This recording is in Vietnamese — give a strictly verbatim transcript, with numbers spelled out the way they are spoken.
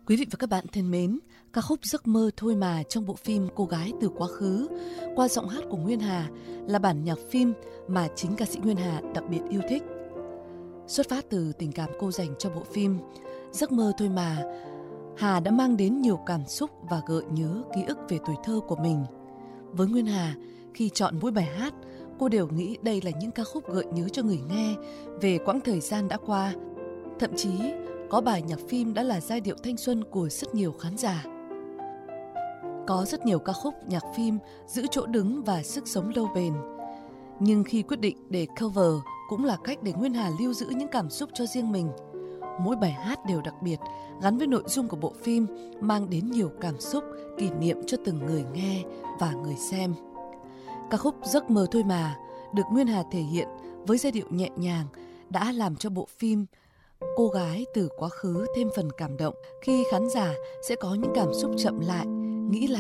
Quý vị và các bạn thân mến, ca khúc Giấc mơ thôi mà trong bộ phim Cô gái từ quá khứ qua giọng hát của Nguyên Hà là bản nhạc phim mà chính ca sĩ Nguyên Hà đặc biệt yêu thích. Xuất phát từ tình cảm cô dành cho bộ phim Giấc mơ thôi mà, Hà đã mang đến nhiều cảm xúc và gợi nhớ ký ức về tuổi thơ của mình. Với Nguyên Hà, khi chọn mỗi bài hát, cô đều nghĩ đây là những ca khúc gợi nhớ cho người nghe về quãng thời gian đã qua. Thậm chí, có bài nhạc phim đã là giai điệu thanh xuân của rất nhiều khán giả. Có rất nhiều ca khúc nhạc phim giữ chỗ đứng và sức sống lâu bền. Nhưng khi quyết định để cover cũng là cách để Nguyên Hà lưu giữ những cảm xúc cho riêng mình. Mỗi bài hát đều đặc biệt, gắn với nội dung của bộ phim, mang đến nhiều cảm xúc, kỷ niệm cho từng người nghe và người xem. Ca khúc Giấc mơ thôi mà được Nguyên Hà thể hiện với giai điệu nhẹ nhàng đã làm cho bộ phim Cô gái từ quá khứ thêm phần cảm động khi khán giả sẽ có những cảm xúc chậm lại, nghĩ lại